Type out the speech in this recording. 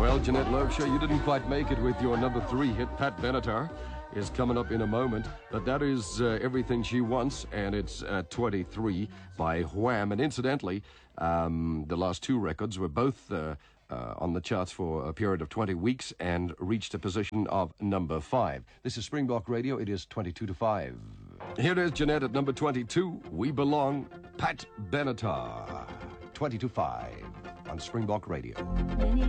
Well, Jeanette Loebscher, you didn't quite make it with your number 3 hit. Pat Benatar is coming up in a moment, but that is Everything She Wants, and it's 23 by Wham. And incidentally, the last 2 records were both on the charts for a period of 20 weeks and reached a position of number 5. This is Springbok Radio. It is 22 to 5. Here it is, Jeanette, at number 22. We Belong, Pat Benatar. 20 to 5 on Springbok Radio.